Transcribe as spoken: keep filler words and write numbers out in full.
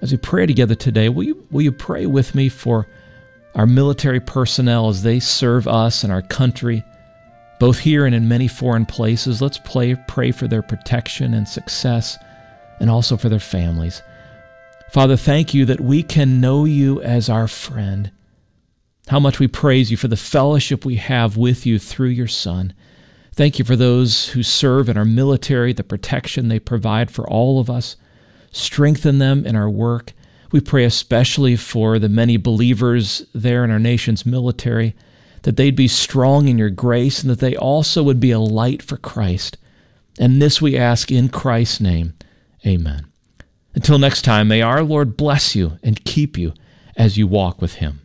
As we pray together today, will you, will you pray with me for our military personnel as they serve us and our country, both here and in many foreign places? Let's play, pray for their protection and success, and also for their families. Father, thank you that we can know you as our friend. How much we praise you for the fellowship we have with you through your Son. Thank you for those who serve in our military, the protection they provide for all of us. Strengthen them in our work. We pray especially for the many believers there in our nation's military, that they'd be strong in your grace and that they also would be a light for Christ. And this we ask in Christ's name. Amen. Until next time, may our Lord bless you and keep you as you walk with him.